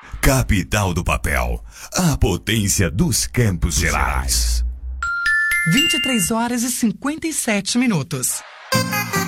Capital do papel, a potência dos Campos Gerais. 23 horas e 57 minutos.